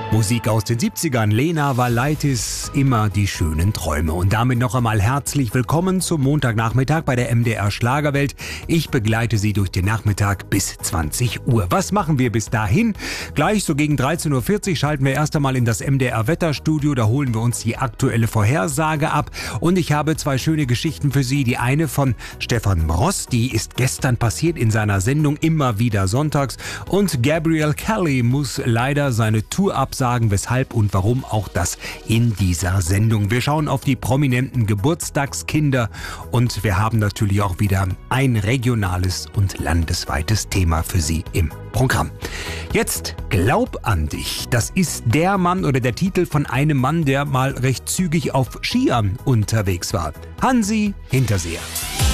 Musik aus den 70ern, Lena Valaitis, immer die schönen Träume. Und damit noch einmal herzlich willkommen zum Montagnachmittag bei der MDR Schlagerwelt. Ich begleite Sie durch den Nachmittag bis 20 Uhr. Was machen wir bis dahin? Gleich so gegen 13.40 Uhr schalten wir erst einmal in das MDR Wetterstudio. Da holen wir uns die aktuelle Vorhersage ab. Und ich habe zwei schöne Geschichten für Sie. Die eine von Stefan Mross, die ist gestern passiert in seiner Sendung Immer wieder sonntags. Und Gabrielle Kelly muss leider seine Tour absagen, weshalb und warum, auch das in dieser Sendung. Wir schauen auf die prominenten Geburtstagskinder und wir haben natürlich auch wieder ein regionales und landesweites Thema für Sie im Programm. Jetzt Glaub an dich. Das ist der Mann oder der Titel von einem Mann, der mal recht zügig auf Skiern unterwegs war. Hansi Hinterseher.